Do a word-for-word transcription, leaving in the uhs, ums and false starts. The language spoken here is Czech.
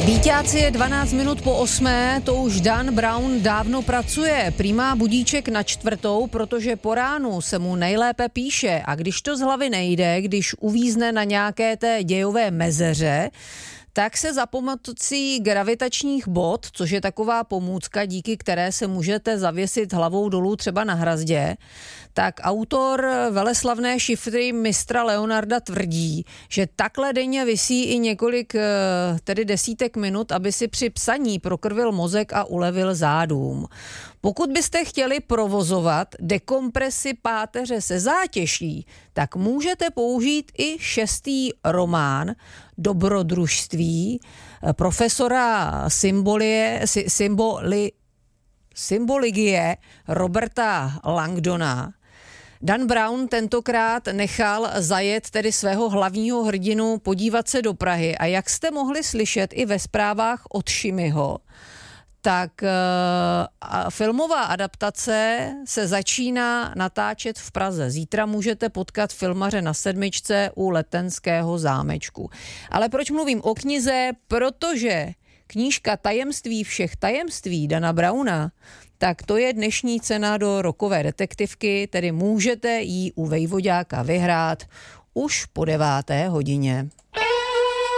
Víťáci je dvanáct minut po osmé, to už Dan Brown dávno pracuje. Prý má budíček na čtvrtou, protože po ránu se mu nejlépe píše a když to z hlavy nejde, když uvízne na nějaké té dějové mezeře, tak se za pomocí gravitačních bot, což je taková pomůcka, díky které se můžete zavěsit hlavou dolů třeba na hrazdě, tak autor veleslavné šifry mistra Leonarda tvrdí, že takhle denně visí i několik tedy desítek minut, aby si při psaní prokrvil mozek a ulevil zádům. Pokud byste chtěli provozovat dekompresi páteře se zátěží, tak můžete použít i šestý román Dobrodružství profesora symbolie, symboli, symbologie Roberta Langdona. Dan Brown tentokrát nechal zajet tedy svého hlavního hrdinu podívat se do Prahy a jak jste mohli slyšet i ve zprávách od Šimiho, tak uh, filmová adaptace se začíná natáčet v Praze. Zítra můžete potkat filmaře na sedmičce u Letenského zámečku. Ale proč mluvím o knize? Protože knížka Tajemství všech tajemství Dana Browna, tak to je dnešní cena do rokové detektivky, tedy můžete ji u Vejvoďáka vyhrát už po deváté hodině.